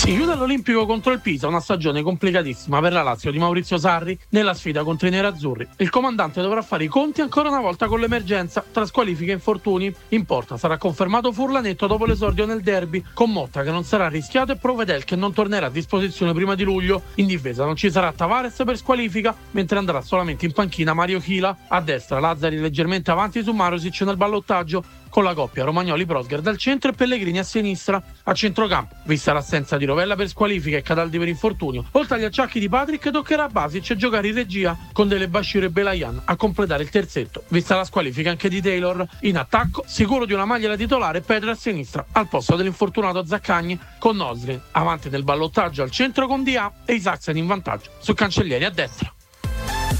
Si chiude all'Olimpico contro il Pisa, una stagione complicatissima per la Lazio di Maurizio Sarri nella sfida contro i nerazzurri. Il comandante dovrà fare i conti ancora una volta con l'emergenza tra squalifiche e infortuni. In porta sarà confermato Furlanetto dopo l'esordio nel derby, con Motta che non sarà rischiato e Provedel che non tornerà a disposizione prima di luglio. In difesa non ci sarà Tavares per squalifica, mentre andrà solamente in panchina Mario Chila. A destra Lazzari leggermente avanti su Marusic nel ballottaggio, con la coppia Romagnoli-Brosgard al centro e Pellegrini a sinistra. A centrocampo, vista l'assenza di Rovella per squalifica e Cataldi per infortunio, oltre agli acciacchi di Patrick toccherà a Basic giocare in regia con Dele Bashiru e Belayan a completare il terzetto, vista la squalifica anche di Taylor. In attacco, sicuro di una maglia da titolare, Pedro a sinistra al posto dell'infortunato Zaccagni, con Noslin avanti nel ballottaggio al centro con Dia e Isaacsen in vantaggio su Cancellieri a destra.